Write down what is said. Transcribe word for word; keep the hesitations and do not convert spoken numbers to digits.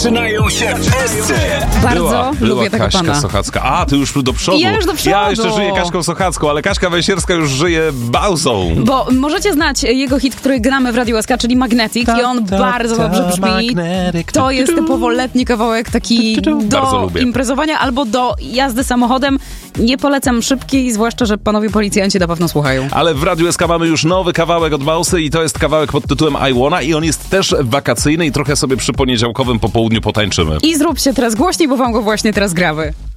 Zaczynają się wszyscy! Bardzo Była, była lubię tego Kaśka pana. Sochacka. A, ty już do przodu. Ja już do przodu. Ja jeszcze żyję Kaśką Sochacką, ale Kaśka Węsierska już żyje Bałzą. Bo możecie znać jego hit, który gramy w Radiu S K, czyli Magnetic, i on ta, bardzo ta, dobrze brzmi. Magnetic. To jest typowo letni kawałek taki Bardzo do lubię. imprezowania albo do jazdy samochodem. Nie polecam szybkiej, zwłaszcza, że panowie policjanci na pewno słuchają. Ale w Radiu S K mamy już nowy kawałek od Bałsy i to jest kawałek pod tytułem I Wanna i on jest też wakacyjny i trochę sobie przy poniedziałkowym popołudniu potańczymy. I zróbcie teraz głośniej, bo wam go właśnie teraz gramy.